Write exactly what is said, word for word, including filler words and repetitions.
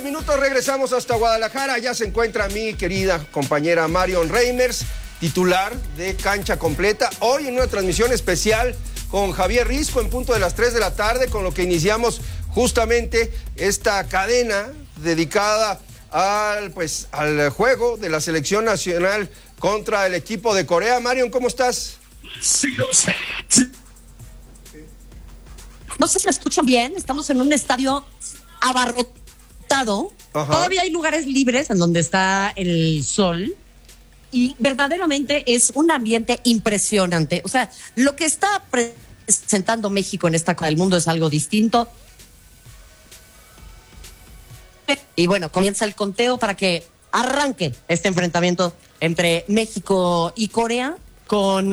Minutos regresamos hasta Guadalajara. Ya se encuentra mi querida compañera Marion Reimers, titular de Cancha Completa. Hoy en una transmisión especial con Javier Risco en punto de las tres de la tarde, con lo que iniciamos justamente esta cadena dedicada al, pues, al juego de la selección nacional contra el equipo de Corea. Marion, ¿cómo estás? Sí, no sé. Sí. No sé si me escuchan bien. Estamos en un estadio abarrotado. Ajá. Todavía hay lugares libres en donde está el sol y verdaderamente es un ambiente impresionante. O sea, lo que está presentando México en esta Copa del Mundo es algo distinto. Y bueno, comienza el conteo para que arranque este enfrentamiento entre México y Corea con